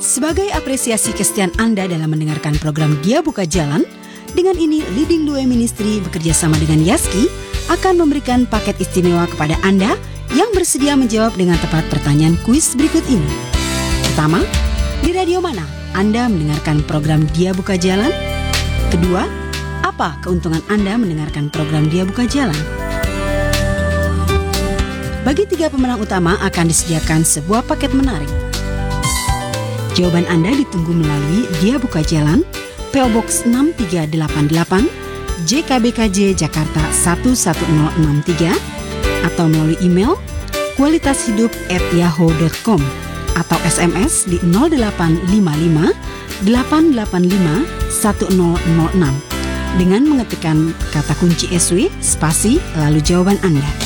Sebagai apresiasi kesetiaan Anda dalam mendengarkan program Dia Buka Jalan, dengan ini Leading the Way Ministry bekerja sama dengan Yaski akan memberikan paket istimewa kepada Anda yang bersedia menjawab dengan tepat pertanyaan kuis berikut ini. Pertama, di radio mana Anda mendengarkan program Dia Buka Jalan? Kedua, apa keuntungan Anda mendengarkan program Dia Buka Jalan? Bagi 3 pemenang utama akan disediakan sebuah paket menarik. Jawaban Anda ditunggu melalui Dia Buka Jalan, PO Box 6388, JKBKJ Jakarta 11063, atau melalui email kualitashidup@yahoo.com atau SMS di 0855 885 1006 dengan mengetikkan kata kunci SW spasi lalu jawaban Anda.